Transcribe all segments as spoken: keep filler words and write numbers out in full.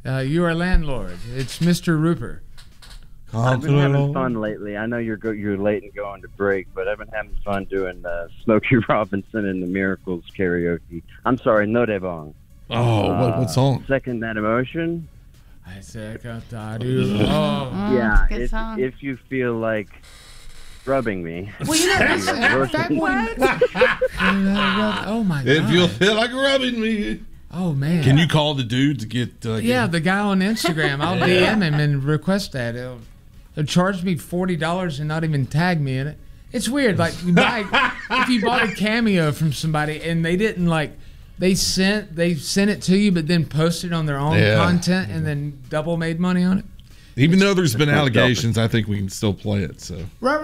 Uh, you are landlord. It's Mister Rupert. I've been having fun lately. I know you're go- you're late and going to break, but I've been having fun doing uh, Smokey Robinson and the Miracles karaoke. I'm sorry, no de bon. Oh, uh, what, what song? Second That Emotion. I second that. Oh, Oh, yeah, good if, song. if you feel like rubbing me. well, you know, that's, that one. Oh my god! If you feel like rubbing me. Oh man! Can you call the dude to get? Uh, yeah, get... the guy on Instagram. I'll D M him and request that. He'll, he'll charge me forty dollars and not even tag me in it. It's weird. Like you buy, if you bought a cameo from somebody and they didn't like, they sent they sent it to you, but then posted on their own Yeah. content and then double made money on it. Even though there's been allegations, I think we can still play it. So.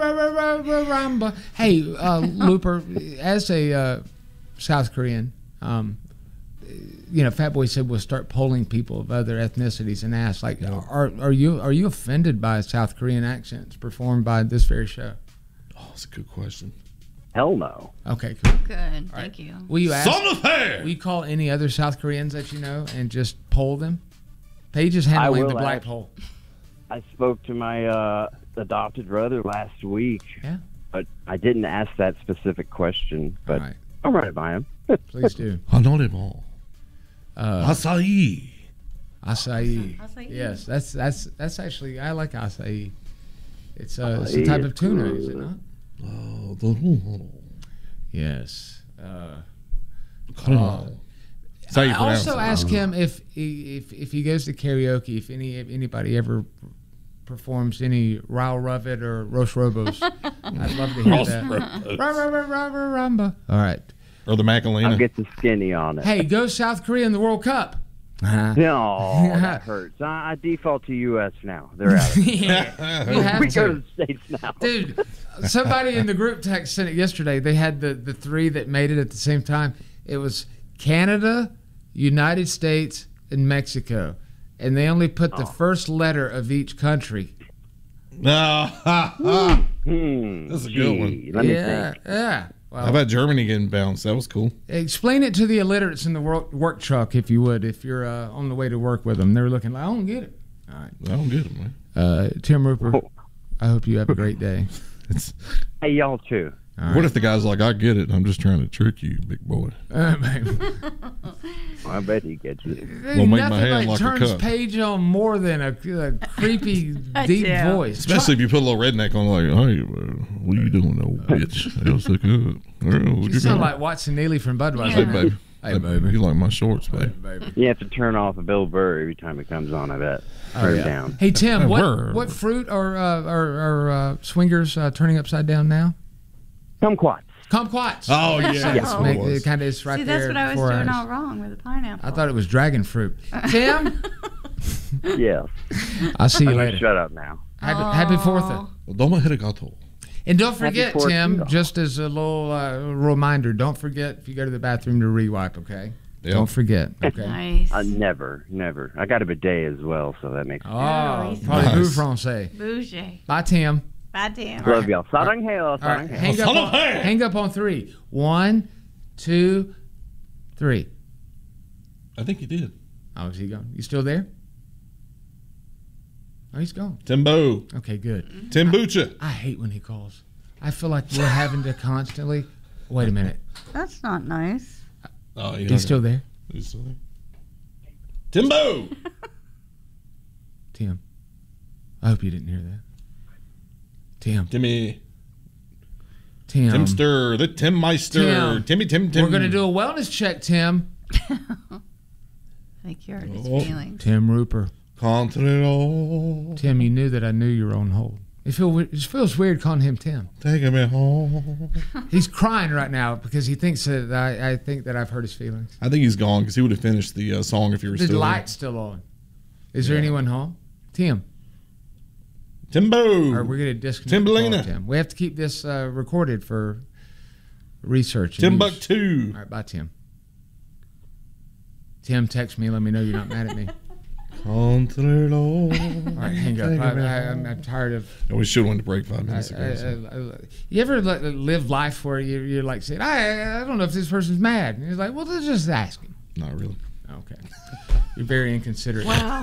Hey, uh, Looper, as a uh, South Korean, um, you know, Fat Boy said we'll start polling people of other ethnicities and ask, like, are are you are you offended by South Korean accents performed by this very show? Oh, that's a good question. Hell no. Okay, cool. Good, All thank right. you. Will you ask? Son of hair! Will you call any other South Koreans that you know and just poll them? Paige is I handling will the black ask. poll. I spoke to my uh, adopted brother last week, Yeah. but I didn't ask that specific question. But All right. I'll run it by him. Please do. I know them all. Uh, Acai. Acai. Acai. Yes, that's that's that's actually I like acai. It's a, it's a type of tuna, is it not? Oh, the. Yes. Uh, Come on. That's how you I pronounce also it. ask him if he, if if he goes to karaoke, if any if anybody ever performs any Raul Ruvitt or Roche Robos. I'd love to hear Ross that. Robos. Ra, ra, ra, ra, ra, rumba. All right. Or the I'll Macarena. get the skinny on it. Hey, go South Korea in the World Cup. Uh-huh. No, that hurts. I, I default to U S now. They're out. Of it. Yeah, you have we go to to. the States now. Dude, somebody in the group text sent it yesterday. They had the, the three that made it at the same time. It was Canada, United States, and Mexico. And they only put the Oh. first letter of each country. No. ha, Hmm, That's a good one. gee, Let me yeah, think. yeah. Well, How about Germany getting bounced? That was cool. explain it to the illiterates in the work, work truck, if you would, if you're uh, on the way to work with them. They're looking like, I don't get it. All right. I don't get it, man. Uh, Tim Rupert, Oh. I hope you have a great day. It's, Hey, y'all too. All what if the guy's like, I get it. I'm just trying to trick you, big boy. Uh, baby. I bet he gets it. We'll make my Nothing hand like like a turns cup. Paige on more than a, a creepy, deep do. voice. Especially if you put a little redneck on, like, hey, uh, what are you doing, old bitch? How's it good? You You sound like Watson Neely from Budweiser. Hey, baby. Hey, baby. You like my shorts, baby. Baby. You have to turn off a Bill Burr every time it comes on, I bet. Oh, Turn yeah. it down. Hey, Tim, Hey, what, word. what fruit are, uh, are, are uh, swingers uh, turning upside down now? Kumquats. Kumquats. Oh, yeah. Yes, That's what make- it was. it kind of is right See, there. that's what I was before doing eyes. all wrong with the pineapple. I thought it was dragon fruit. Tim, Yes. I'll see you I'm gonna later. shut up now. Happy, happy Fourth. Aw. Doma Hirigato. And don't Happy forget, Fourth, Tim, yeah. just as a little uh, reminder, don't forget if you go to the bathroom to re-wipe, okay? Yeah. Don't forget, okay? Nice. I never, never. I got a bidet as well, so that makes Oh, Nice. probably Nice. good Francais. Bougie. Bye, Tim. Bad damn. Love y'all. Sarangheo, All right, sarangheo. hang up, son of on, a- hang up on three. One, two, three. I think he did. Oh, is he gone? You still there? Oh, he's gone. Timbo. Okay, good. Timbucha. I hate when he calls. I feel like we're having to constantly. Wait a minute. That's not nice. Oh, yeah. He's still there? He's still there. Timbo. Tim. I hope you didn't hear that. Tim. Timmy. Tim. Timster. The Tim Meister. Tim. Timmy Tim Tim. We're going to do a wellness check, Tim. I think you hurt his Oh. feelings. Tim Rupert. Continental. Tim, you knew that I knew you were on hold. It, feel, it feels weird calling him Tim. Taking me home. He's crying right now because he thinks that I, I think that I've hurt his feelings. I think he's gone because he would have finished the uh, song if you were The still light's still on. Is there Yeah. anyone home? Tim. there. Timbo. Or we're going to disconnect the call, Timbalina. Tim. We have to keep this uh, recorded for research. and use. Timbuktu. All right, bye, Tim. Tim, text me. Let me know you're not mad at me. Continental. All right, hang up. I, I, I'm, I'm tired of. Oh, we should have went to break five I, minutes I, ago. so. I, I, you ever li- live life where you, you're like saying, I, I don't know if this person's mad. And he's like, well, let's just ask him. Not really. Okay. You're very inconsiderate. Wow.